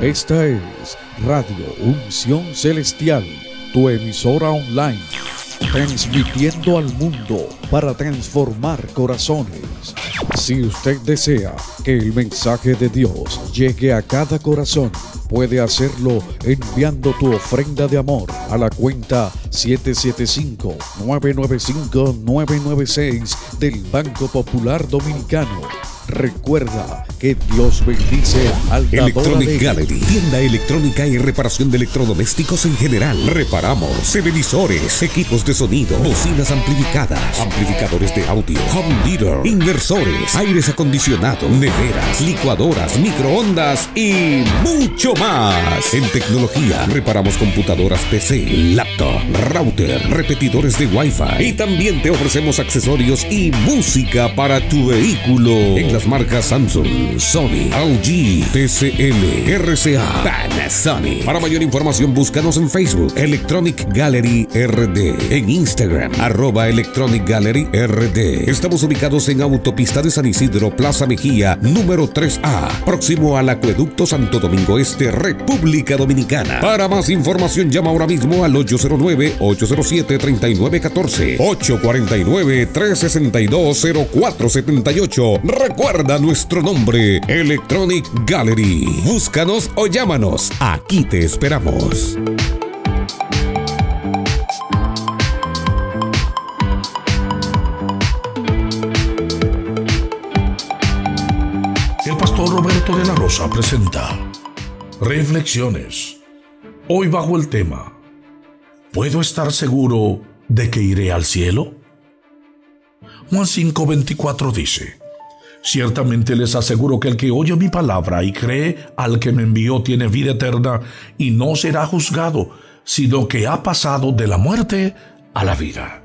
Esta es Radio Unción Celestial, tu emisora online, transmitiendo al mundo para transformar corazones. Si usted desea que el mensaje de Dios llegue a cada corazón, puede hacerlo enviando tu ofrenda de amor a la cuenta 775-995-996 del Banco Popular Dominicano. Recuerda que Dios bendice al dador Electronic alegre. Gallery, tienda electrónica y reparación de electrodomésticos en general. Reparamos televisores, equipos de sonido, bocinas amplificadas, amplificadores de audio, home theater, inversores, aires acondicionados, neveras, licuadoras, microondas y mucho más. En tecnología, reparamos computadoras PC, laptop, router, repetidores de Wi-Fi y también te ofrecemos accesorios y música para tu vehículo. En las marcas Samsung, Sony, LG, TCL, RCA, Panasonic. Para mayor información búscanos en Facebook, Electronic Gallery RD, en Instagram, @Electronic Gallery RD. Estamos ubicados en Autopista de San Isidro, Plaza Mejía, número 3A, próximo al Acueducto Santo Domingo Este, República Dominicana. Para más información llama ahora mismo al 809-807-3914, 849-362-0478. Recuerda nuestro nombre, Electronic Gallery. Búscanos o llámanos. Aquí te esperamos. El pastor Roberto de la Rosa presenta Reflexiones. Hoy bajo el tema: ¿puedo estar seguro de que iré al cielo? Juan 5:24 dice: ciertamente les aseguro que el que oye mi palabra y cree al que me envió tiene vida eterna y no será juzgado, sino que ha pasado de la muerte a la vida.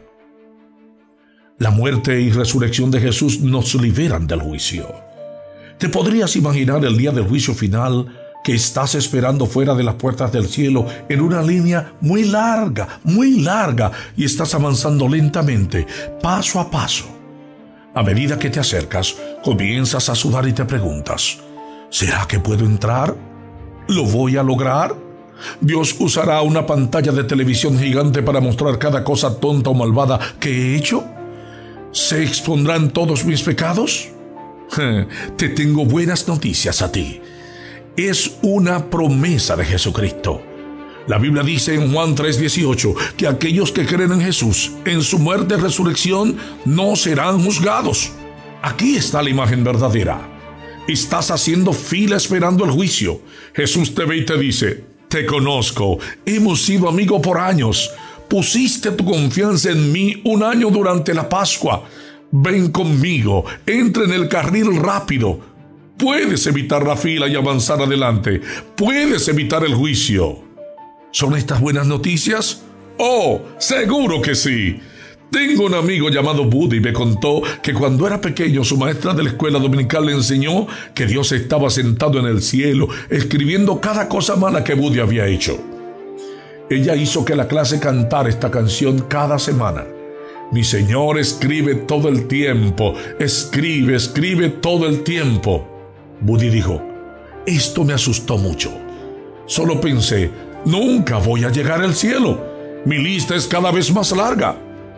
La muerte y resurrección de Jesús nos liberan del juicio. ¿Te podrías imaginar el día del juicio final que estás esperando fuera de las puertas del cielo en una línea muy larga, y estás avanzando lentamente, paso a paso? A medida que te acercas, comienzas a sudar y te preguntas: ¿será que puedo entrar? ¿Lo voy a lograr? ¿Dios usará una pantalla de televisión gigante para mostrar cada cosa tonta o malvada que he hecho? ¿Se expondrán todos mis pecados? Te tengo buenas noticias a ti. Es una promesa de Jesucristo. La Biblia dice en Juan 3:18 que aquellos que creen en Jesús, en su muerte y resurrección, no serán juzgados. Aquí está la imagen verdadera. Estás haciendo fila esperando el juicio. Jesús te ve y te dice: te conozco, hemos sido amigos por años. Pusiste tu confianza en mí un año durante la Pascua. Ven conmigo, entra en el carril rápido. Puedes evitar la fila y avanzar adelante. Puedes evitar el juicio. ¿Son estas buenas noticias? ¡Oh, seguro que sí! Tengo un amigo llamado Buddy y me contó que cuando era pequeño su maestra de la escuela dominical le enseñó que Dios estaba sentado en el cielo escribiendo cada cosa mala que Buddy había hecho. Ella hizo que la clase cantara esta canción cada semana. Mi Señor escribe todo el tiempo, escribe todo el tiempo. Buddy dijo: esto me asustó mucho. Solo pensé: nunca voy a llegar al cielo. Mi lista es cada vez más larga.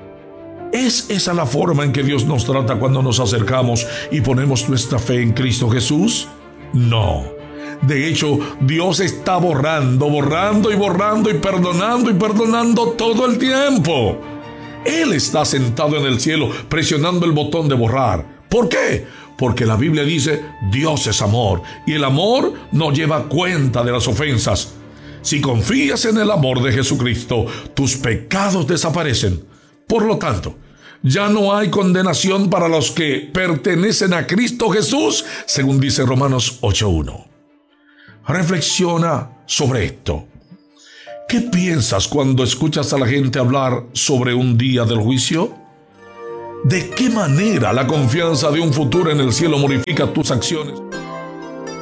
¿Es esa la forma en que Dios nos trata cuando nos acercamos y ponemos nuestra fe en Cristo Jesús? No. De hecho, Dios está borrando y perdonando todo el tiempo. Él está sentado en el cielo presionando el botón de borrar. ¿Por qué? Porque la Biblia dice: Dios es amor y el amor no lleva cuenta de las ofensas. Si confías en el amor de Jesucristo, tus pecados desaparecen. Por lo tanto, ya no hay condenación para los que pertenecen a Cristo Jesús, según dice Romanos 8:1. Reflexiona sobre esto. ¿Qué piensas cuando escuchas a la gente hablar sobre un día del juicio? ¿De qué manera la confianza de un futuro en el cielo modifica tus acciones?